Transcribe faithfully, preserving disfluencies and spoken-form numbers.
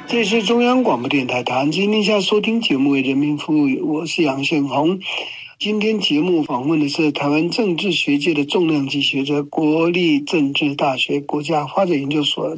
这是中央广播电台台湾之音，您现在收听节目为人民服务，我是杨宪宏。今天节目访问的是台湾政治学界的重量级学者，国立政治大学国家发展研究所